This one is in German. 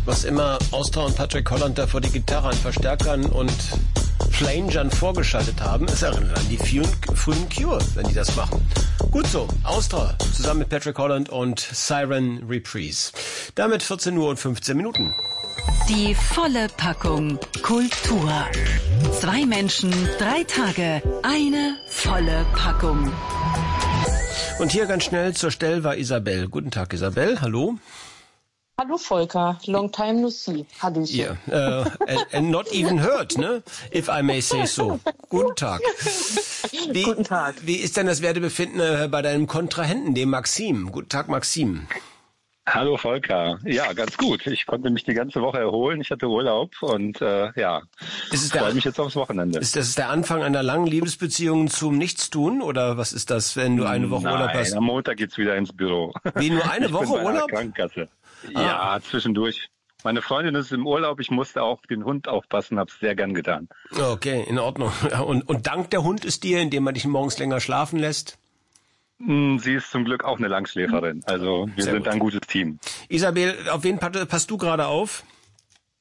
Was immer Austria und Patrick Holland da vor die Gitarre an Verstärkern und Flangern vorgeschaltet haben, es erinnert an die frühen Cure, wenn die das machen. Gut so, Austria zusammen mit Patrick Holland und Siren Reprise. Damit 14 Uhr und 15 Minuten. Die volle Packung Kultur. 2 Menschen, 3 Tage, eine volle Packung. Und hier ganz schnell zur Stelle war Isabel. Guten Tag, Isabel. Hallo. Hallo Volker, long time no see. Hallöchen. Yeah, and not even heard, ne? If I may say so. Guten Tag. Guten Tag. Wie ist denn das Wertebefinden bei deinem Kontrahenten, dem Maxim? Guten Tag, Maxim. Hallo Volker. Ja, ganz gut. Ich konnte mich die ganze Woche erholen. Ich hatte Urlaub und freue mich jetzt aufs Wochenende. Ist das der Anfang einer langen Liebesbeziehung zum Nichtstun oder was ist das, wenn du eine Woche Urlaub hast? Am Montag geht's wieder ins Büro. Wie, nur eine Woche ich bin bei Urlaub? einer Krankenkasse. Ja, zwischendurch. Meine Freundin ist im Urlaub. Ich musste auch den Hund aufpassen, hab's sehr gern getan. Okay, in Ordnung. Und dank der Hund ist dir, indem man dich morgens länger schlafen lässt? Sie ist zum Glück auch eine Langschläferin. Also wir sind ein gutes Team. Isabel, auf wen passt du gerade auf?